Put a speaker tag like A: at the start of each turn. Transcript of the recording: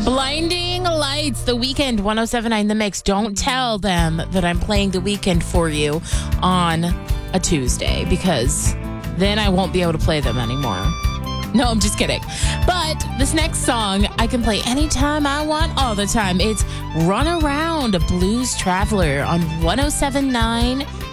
A: Blinding Lights, The Weeknd, 107.9 The Mix. Don't tell them that I'm playing The Weeknd for you on a Tuesday, because then I won't be able to play them anymore. No, I'm just kidding. But this next song I can play anytime I want, all the time. It's Run Around, a Blues Traveler on 107.9